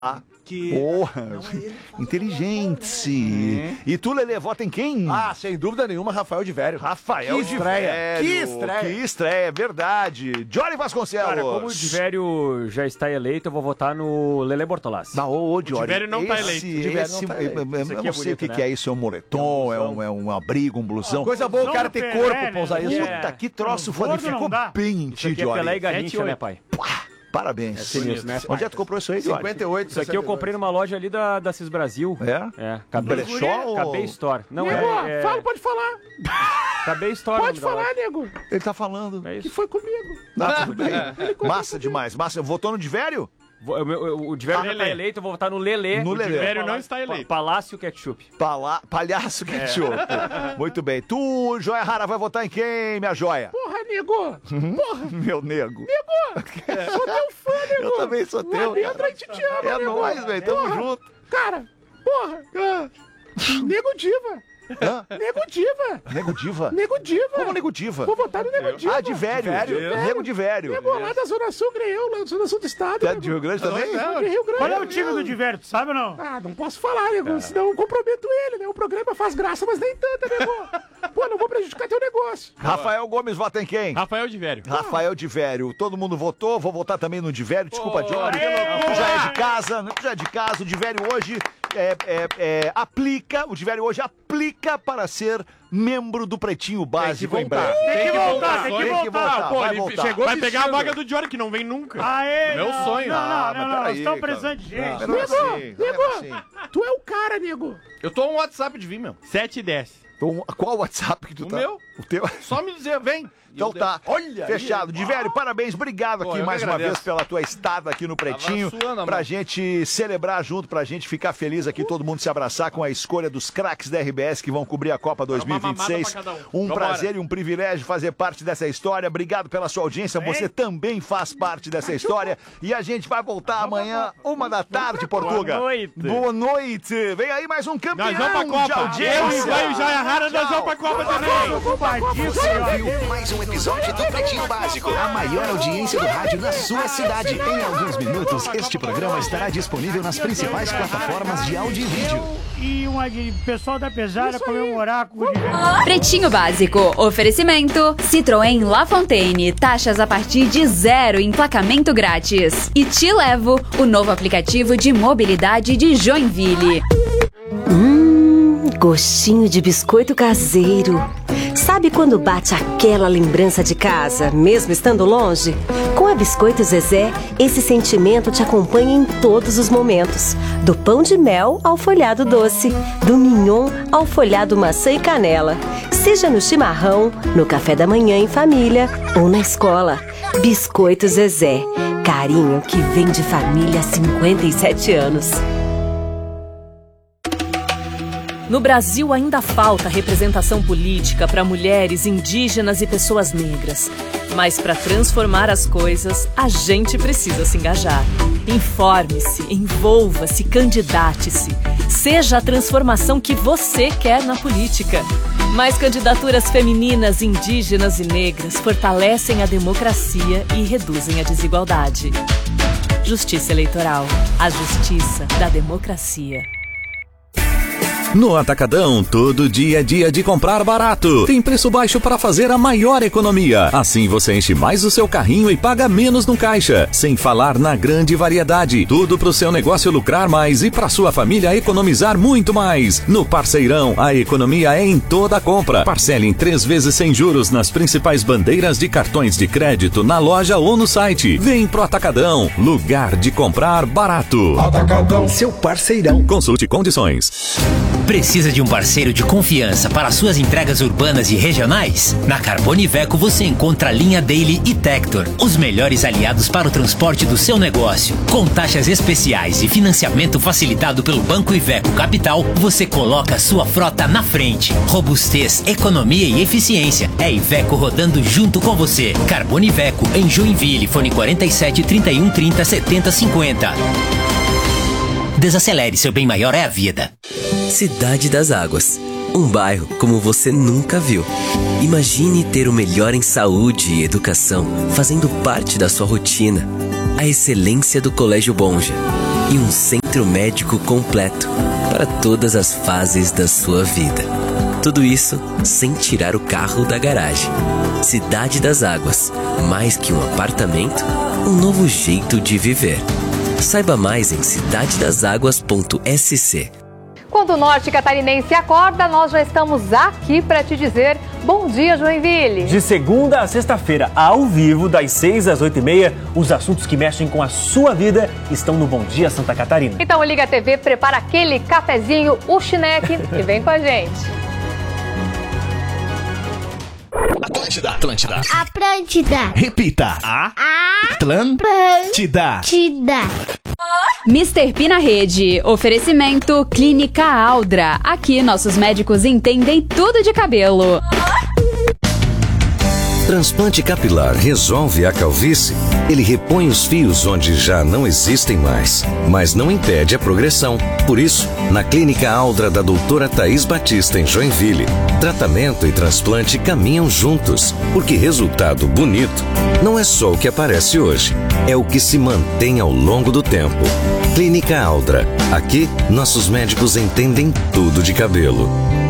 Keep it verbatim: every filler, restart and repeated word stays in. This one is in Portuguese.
Ah, que... Porra, é inteligente. Uhum. E tu, Lelê, vota em quem? Ah, sem dúvida nenhuma, Rafael de Vério. Rafael que de estreia. Vério. Que estreia. Que estreia, é verdade. Johnny Vasconcelos. Cara, como o de Vério já está eleito, eu vou votar no Lelê Bortolassi. Não, ô, ô, Johnny. O de Vério não está eleito. Esse, esse, não tá eleito. Eu, eu, eu não é sei o que, né? que é isso, é um moletom, é um, é um abrigo, um blusão. Ah, coisa boa o cara ter corpo pra usar isso. Puta, que troço foda. Ficou bem em ti, Johnny. É Pelé e Garrincha, né, pai? Parabéns. É sinistro, né? Onde é que tu comprou isso aí, Jorge? cinquenta e oito, Isso aqui eu comprei numa loja ali da, da Cis Brasil. É? É. Cabê Brechó? Cabê Store. Não, nego, é, é... fala, pode falar. Cabê Store. Pode falar, nego. Ele tá falando. É isso. Que foi comigo. Ah, tudo bem. Massa demais. Massa. Votou no de Vério? O, o, o de Vério já está eleito, eu vou votar no Lelê. No o Lelê. de Vério não está eleito. Palácio Ketchup. Pala... Palhaço Ketchup. É. Muito bem. Tu, Joia Rara, vai votar em quem, minha joia? Porra, nego. Porra. Meu nego. Nego. É. Sou teu fã, nego. Eu também sou teu. Dentro a gente te ama, É nego. nóis, velho. Tamo Porra. junto. Cara, porra. Nego Diva. Hã? Nego Diva. Nego Diva? Nego Diva. Como Nego Diva? Vou votar no Nego Diva. Ah, de Vério. De Vério. Nego de Vério. Nego lá da Zona Sul, Greu, lá da Zona Sul do Estado. É de Rio Grande também? É, de Rio Grande. Qual é o time do Divério, tu sabe ou não? Ah, não posso falar, nego, é. senão eu comprometo ele, né? O programa faz graça, mas nem tanta, nego. Pô, não vou prejudicar teu negócio. Rafael Gomes vota em quem? Rafael de Vério. Rafael de Vério. Todo mundo votou, vou votar também no de Vério. Desculpa, Johnny. Tu já é de casa, tu já é de casa. O de Vério hoje é, é, é, aplica, o de Vério hoje aplica para ser membro do Pretinho Básico em breve. Tem que voltar, tem que Tem que voltar. voltar. Pô, vai ele voltar. chegou vai pegar a vaga do Johnny, que não vem nunca. Aê, Meu não, sonho. Não, não, Ah, não, mas não, peraí, estão cara. precisando de gente. Não, não é assim, não é nego, assim. tu é o cara, nego. Eu tô um WhatsApp de vir, meu. sete e dez. Então, qual WhatsApp que tu O tá? meu. O teu? Só me dizer, vem. Então tá, Olha fechado. aí. De Vério, parabéns, obrigado Pô, aqui eu mais que uma agradeço. vez pela tua estada aqui no Pretinho, Tava suando a pra mão. gente celebrar junto, pra gente ficar feliz aqui, todo mundo se abraçar com a escolha dos craques da R B S que vão cobrir a Copa dois mil e vinte e seis. Uma mamada pra cada Um um. Vambora. prazer e um privilégio fazer parte dessa história. Obrigado pela sua audiência, você também faz parte dessa história e a gente vai voltar amanhã, uma da tarde, Portuga. Boa noite. Boa noite. Vem aí mais um campeão Nós vamos pra de Copa. audiência. Eu e o Vai e o Joia Rara, nós vamos pra Copa também. Viu mais um episódio do Pretinho Básico, a maior audiência do rádio na sua cidade. Em alguns minutos, este programa estará disponível nas principais plataformas de áudio e vídeo. E um de pessoal da pesada comemorar com o Divério. Pretinho Básico. Oferecimento Citroën La Fontaine. Taxas a partir de zero e emplacamento grátis. E Te Levo, o novo aplicativo de mobilidade de Joinville. Hum, gostinho de biscoito caseiro. Sabe quando bate aquela lembrança de casa, mesmo estando longe? Com a Biscoito Zezé, esse sentimento te acompanha em todos os momentos. Do pão de mel ao folhado doce, do mignon ao folhado maçã e canela. Seja no chimarrão, no café da manhã em família ou na escola. Biscoito Zezé, carinho que vem de família há cinquenta e sete anos. No Brasil ainda falta representação política para mulheres, indígenas e pessoas negras. Mas para transformar as coisas, a gente precisa se engajar. Informe-se, envolva-se, candidate-se. Seja a transformação que você quer na política. Mais candidaturas femininas, indígenas e negras fortalecem a democracia e reduzem a desigualdade. Justiça Eleitoral. A justiça da democracia. No Atacadão, todo dia é dia de comprar barato. Tem preço baixo para fazer a maior economia. Assim você enche mais o seu carrinho e paga menos no caixa. Sem falar na grande variedade. Tudo para o seu negócio lucrar mais e para sua família economizar muito mais. No Parceirão, a economia é em toda a compra. Parcele em três vezes sem juros nas principais bandeiras de cartões de crédito na loja ou no site. Vem pro Atacadão, lugar de comprar barato. Atacadão, seu parceirão. Consulte condições. Precisa de um parceiro de confiança para suas entregas urbanas e regionais? Na Carbone Iveco você encontra a linha Daily e Tector, os melhores aliados para o transporte do seu negócio. Com taxas especiais e financiamento facilitado pelo Banco Iveco Capital, você coloca a sua frota na frente. Robustez, economia e eficiência. É Iveco rodando junto com você. Carbone Iveco em Joinville, fone quarenta e sete, trinta e um, trinta, setenta, cinquenta. Desacelere, seu bem maior é a vida. Cidade das Águas. Um bairro como você nunca viu. Imagine ter o melhor em saúde e educação fazendo parte da sua rotina. A excelência do Colégio Bonja. e um centro médico completo para todas as fases da sua vida. Tudo isso sem tirar o carro da garagem. Cidade das Águas, mais que um apartamento, um novo jeito de viver. Saiba mais em cidade das águas ponto s c. Quando o norte catarinense acorda, nós já estamos aqui para te dizer bom dia, Joinville. De segunda a sexta-feira, ao vivo, das seis às oito e meia, os assuntos que mexem com a sua vida estão no Bom Dia Santa Catarina. Então liga a T V, prepara aquele cafezinho, o chineque e vem com a gente. Atlântida, Atlântida. Atlântida. Repita. A. Atlântida. Atlântida. mister P na rede. Oferecimento Clínica Aldra. Aqui nossos médicos entendem tudo de cabelo. Transplante capilar resolve a calvície? Ele repõe os fios onde já não existem mais, mas não impede a progressão. Por isso, na Clínica Aldra da doutora Thaís Batista em Joinville, tratamento e transplante caminham juntos, porque resultado bonito não é só o que aparece hoje, é o que se mantém ao longo do tempo. Clínica Aldra. Aqui, nossos médicos entendem tudo de cabelo.